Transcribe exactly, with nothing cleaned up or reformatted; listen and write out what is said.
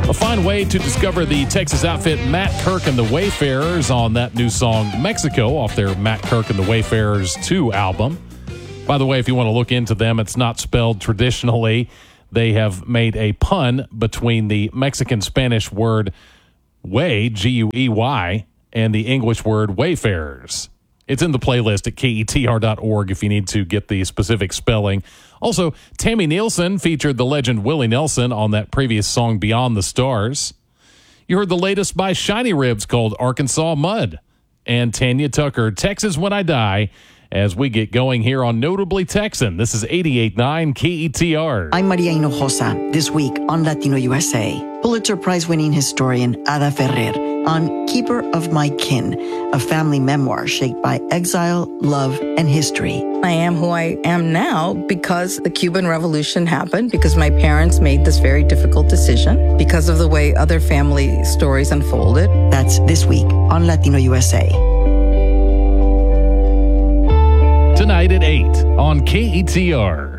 A fine way to discover the Texas outfit Matt Kirk and the Wayfarers on that new song Mexico off their Matt Kirk and the Wayfarers two album. By the way, if you want to look into them, it's not spelled traditionally. They have made a pun between the Mexican-Spanish word way, G U E Y, and the English word wayfarers. It's in the playlist at K E T R dot org if you need to get the specific spelling. Also, Tammy Nielsen featured the legend Willie Nelson on that previous song Beyond the Stars. You heard the latest by Shiny Ribs called Arkansas Mud. And Tanya Tucker, Texas When I Die, as we get going here on Notably Texan. This is eighty-eight point nine K E T R. I'm Maria Hinojosa. This week on Latino U S A, Pulitzer Prize-winning historian Ada Ferrer on Keeper of My Kin, a family memoir shaped by exile, love, and history. I am who I am now because the Cuban Revolution happened, because my parents made this very difficult decision, because of the way other family stories unfolded. That's this week on Latino U S A. Tonight at eight on K E T R.